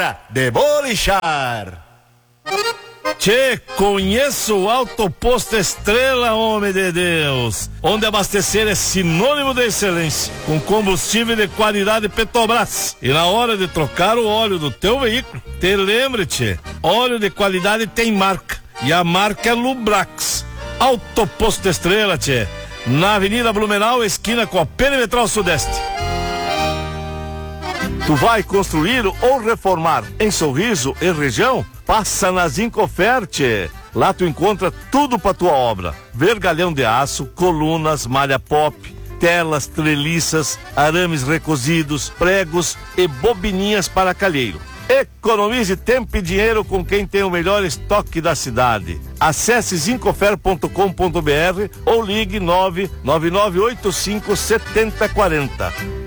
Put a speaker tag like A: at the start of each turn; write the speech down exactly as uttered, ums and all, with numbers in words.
A: hora de bolichar.
B: Tchê, conheço o Alto Posto Estrela, homem de Deus, onde abastecer é sinônimo de excelência, com combustível de qualidade Petrobras. E na hora de trocar o óleo do teu veículo, te lembre, tchê, óleo de qualidade tem marca, e a marca é Lubrax. Alto Posto Estrela, tchê, na Avenida Blumenau, esquina com a Perimetral Sudeste.
A: Tu vai construir ou reformar em Sorriso e região? Passa na Zincofert. Lá tu encontra tudo para tua obra: vergalhão de aço, colunas, malha pop, telas, treliças, arames recozidos, pregos e bobininhas para calheiro. Economize tempo e dinheiro com quem tem o melhor estoque da cidade. Acesse zincofert ponto com ponto br ou ligue nove nove nove oito cinco sete zero quatro zero.